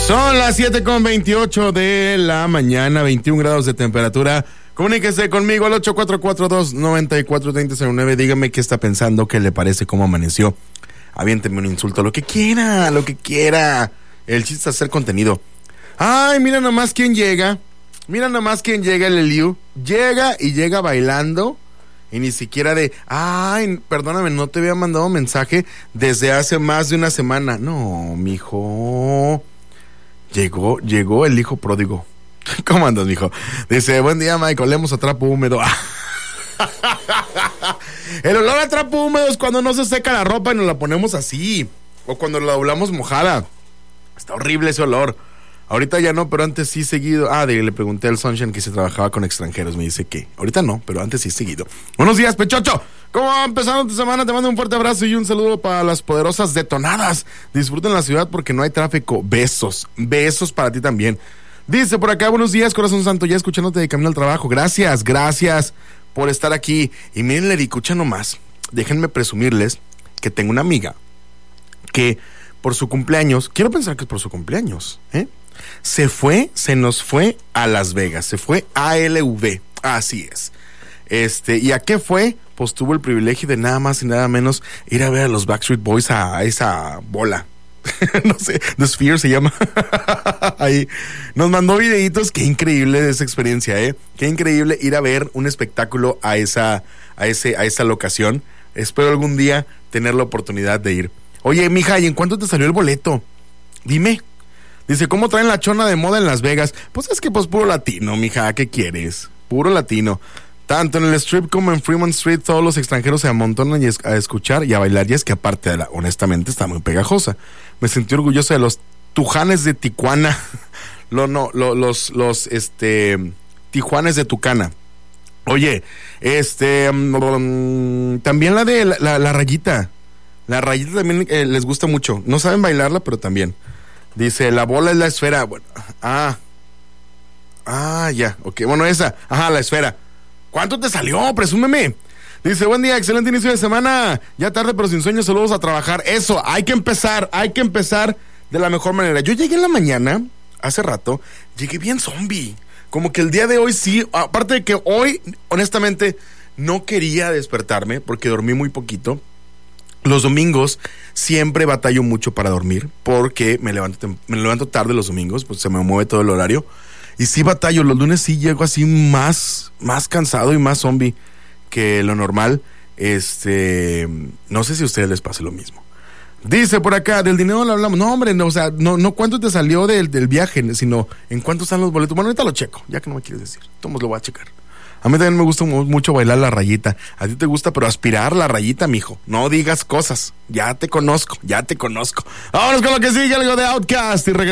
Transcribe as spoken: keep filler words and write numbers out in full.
Son las siete con veintiocho de la mañana, veintiún grados de temperatura. Comuníquese conmigo al ocho cuatro cuatro, dos nueve cuatro, tres cero cero nueve. Dígame qué está pensando, qué le parece, cómo amaneció. Aviénteme un insulto, lo que quiera, lo que quiera. El chiste es hacer contenido. Ay, mira nomás quién llega. Mira nomás quién llega, el Eliu. Llega y llega bailando. Y ni siquiera de, ay, perdóname, no te había mandado mensaje desde hace más de una semana. No, mijo. Llegó, llegó el hijo pródigo. ¿Cómo andas, mijo? Dice, buen día, Michael, olemos a trapo húmedo. El olor a trapo húmedo es cuando no se seca la ropa y nos la ponemos así. O cuando la doblamos mojada. Está horrible ese olor. Ahorita ya no, pero antes sí seguido. Ah, de, le pregunté al Sunshine que se trabajaba con extranjeros. Me dice que ahorita no, pero antes sí seguido. Buenos días, Pechocho. ¿Cómo va empezando tu semana? Te mando un fuerte abrazo y un saludo para las poderosas detonadas. Disfruten la ciudad porque no hay tráfico. Besos, besos para ti también. Dice por acá, buenos días, corazón santo, ya escuchándote de camino al trabajo. Gracias, gracias por estar aquí. Y miren, le escucha nomás. Déjenme presumirles que tengo una amiga que por su cumpleaños, quiero pensar que es por su cumpleaños, ¿eh? Se fue, se nos fue a Las Vegas, se fue a L V, así es. Este, ¿y a qué fue? Pues tuvo el privilegio de nada más y nada menos ir a ver a los Backstreet Boys a, a esa bola. No sé, The Sphere se llama. Ahí nos mandó videitos, qué increíble de esa experiencia, ¿eh? Qué increíble ir a ver un espectáculo a esa, a ese, a esa locación. Espero algún día tener la oportunidad de ir. Oye, mija, ¿y en cuánto te salió el boleto? Dime. Dice, ¿cómo traen la chona de moda en Las Vegas? Pues es que pues puro latino, mija, ¿qué quieres? Puro latino. Tanto en el Strip como en Fremont Street, todos los extranjeros se amontonan y es, a escuchar y a bailar. Y es que aparte, de la, honestamente, está muy pegajosa. Me sentí orgulloso de los tujanes de Tijuana. lo, no, lo, los, los, este, tijuanes de Tucana. Oye, este, um, también la de la, la, la rayita. La rayita también eh, les gusta mucho. No saben bailarla, pero también. Dice, la bola es la esfera. Bueno, ah. Ah, ya, ok. Bueno, esa. Ajá, la esfera. ¿Cuánto te salió? Presúmeme. Dice, buen día, excelente inicio de semana. Ya tarde, pero sin sueño, saludos a trabajar. Eso, hay que empezar, hay que empezar de la mejor manera. Yo llegué en la mañana, hace rato, llegué bien zombie. Como que el día de hoy sí, aparte de que hoy, honestamente, no quería despertarme porque dormí muy poquito. Los domingos siempre batallo mucho para dormir porque me levanto, me levanto tarde los domingos, pues se me mueve todo el horario. Y sí batallo, los lunes sí llego así más, más cansado y más zombie que lo normal. Este, no sé si a ustedes les pase lo mismo. Dice por acá, del dinero no hablamos. No, hombre, no, o sea, no, no cuánto te salió del, del viaje, sino en cuánto están los boletos. Bueno, ahorita lo checo, ya que no me quieres decir. Todos lo voy a checar. A mí también me gusta mucho bailar la rayita. A ti te gusta, pero aspirar la rayita, mijo. No digas cosas. Ya te conozco, ya te conozco. Vámonos con lo que sigue, algo de Outkast y regresamos.